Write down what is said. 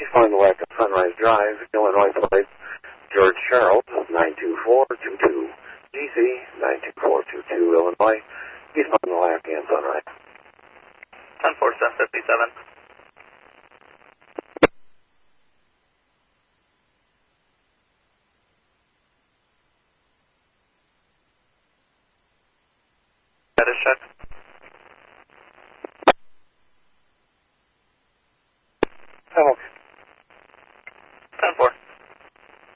Eastbound Lake Sunrise Drive, Illinois Plate, George Charles, 92422. GC, 92422, Illinois. Eastbound Lake and Sunrise. 10-4-757. Status check.